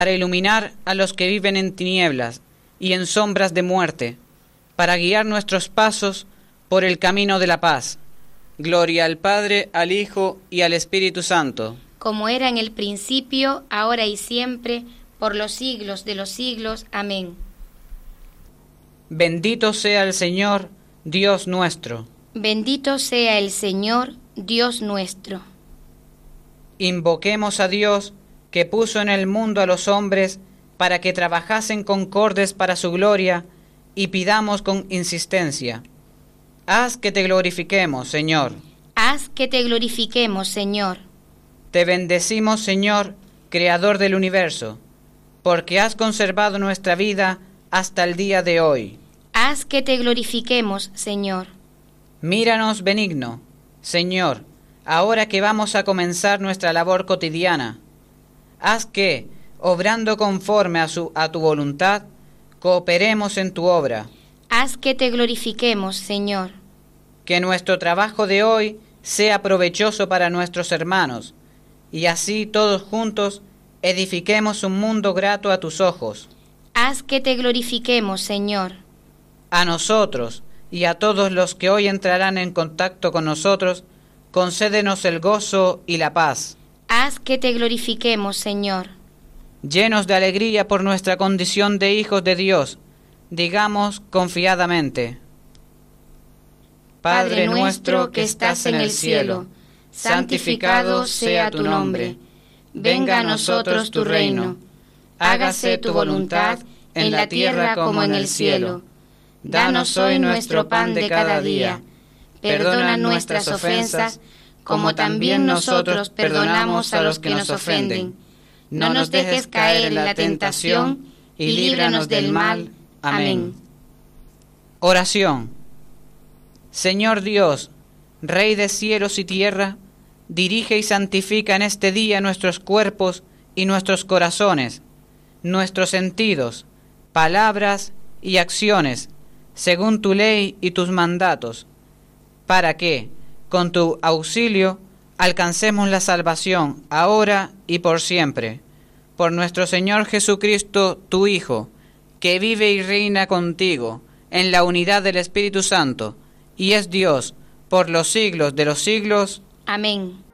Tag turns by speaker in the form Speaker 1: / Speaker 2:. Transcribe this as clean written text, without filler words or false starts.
Speaker 1: para iluminar a los que viven en tinieblas y en sombras de muerte, para guiar nuestros pasos por el camino de la paz. Gloria al Padre, al Hijo y al Espíritu Santo.
Speaker 2: Como era en el principio, ahora y siempre, por los siglos de los siglos. Amén.
Speaker 1: Bendito sea el Señor, Dios nuestro.
Speaker 2: Bendito sea el Señor, Dios nuestro.
Speaker 1: Invoquemos a Dios, que puso en el mundo a los hombres para que trabajasen concordes para su gloria, y pidamos con insistencia: haz que te glorifiquemos, Señor.
Speaker 2: Haz que te glorifiquemos, Señor.
Speaker 1: Te bendecimos, Señor, Creador del universo, porque has conservado nuestra vida hasta el día de hoy.
Speaker 2: Haz que te glorifiquemos, Señor.
Speaker 1: Míranos benigno, Señor, ahora que vamos a comenzar nuestra labor cotidiana. Haz que, obrando conforme a tu voluntad, cooperemos en tu obra.
Speaker 2: Haz que te glorifiquemos, Señor.
Speaker 1: Que nuestro trabajo de hoy sea provechoso para nuestros hermanos, y así todos juntos edifiquemos un mundo grato a tus ojos.
Speaker 2: Haz que te glorifiquemos, Señor.
Speaker 1: A nosotros y a todos los que hoy entrarán en contacto con nosotros, concédenos el gozo y la paz.
Speaker 2: Haz que te glorifiquemos, Señor.
Speaker 1: Llenos de alegría por nuestra condición de hijos de Dios, digamos confiadamente:
Speaker 2: Padre nuestro que estás en el cielo, santificado sea tu nombre. Venga a nosotros tu reino. Hágase tu voluntad en la tierra como en el cielo. Danos hoy nuestro pan de cada día. Perdona nuestras ofensas, como también nosotros perdonamos a los que nos ofenden. No nos dejes caer en la tentación, y líbranos del mal. Amén.
Speaker 1: Oración. Señor Dios, Rey de cielos y tierra, dirige y santifica en este día nuestros cuerpos y nuestros corazones, nuestros sentidos, palabras y acciones, según tu ley y tus mandatos, para que, con tu auxilio, alcancemos la salvación ahora y por siempre. Por nuestro Señor Jesucristo, tu Hijo, que vive y reina contigo en la unidad del Espíritu Santo, y es Dios por los siglos de los siglos.
Speaker 2: Amén.